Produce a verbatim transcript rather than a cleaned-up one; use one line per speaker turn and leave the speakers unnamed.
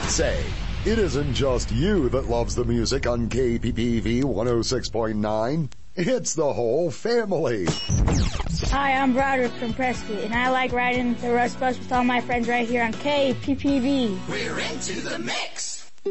Say, it isn't just you that loves the music on K P P V one oh six point nine. It's the whole family.
Hi, I'm Broderick from Prescott, and I like riding the Rust Bus with all my friends right here on K P P V.
We're into the mix.